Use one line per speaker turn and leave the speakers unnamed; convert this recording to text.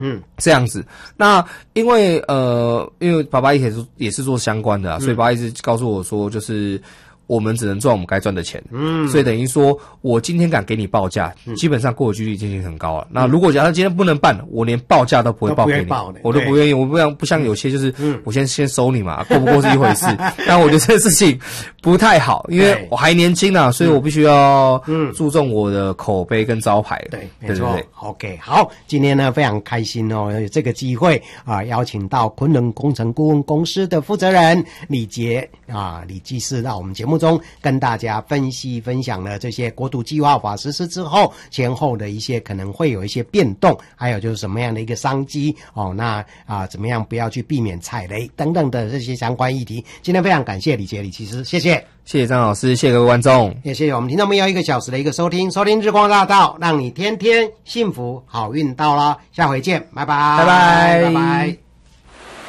这样子。那因为爸爸也是做相关的啊，所以爸爸一直告诉我说，就是我们只能赚我们该赚的钱，所以等于说我今天敢给你报价，基本上过的几率已经很高了。那如果假设今天不能办，我连报价都不会报给你，我都不愿意，我不像有些就是我先收你嘛，过不过是一回事。但我觉得这个事情不太好，因为我还年轻啊，所以我必须要注重我的口碑跟招牌。
对，没错。OK， 好，今天呢非常开心哦，有这个机会啊，邀请到昆仑工程顾问公司的负责人李杰李技师到我们节目中跟大家分享了这些国土计划法实施之后前后的一些可能会有一些变动，还有就是什么样的一个商机怎么样不要去避免踩雷等等的这些相关议题。今天非常感谢李技师，谢谢。
谢谢张老师，谢谢各位观众，
也谢谢我们听众朋友1个小时的一个收听日光大道，让你天天幸福好运到了，下回见，拜拜，
拜拜，
拜拜。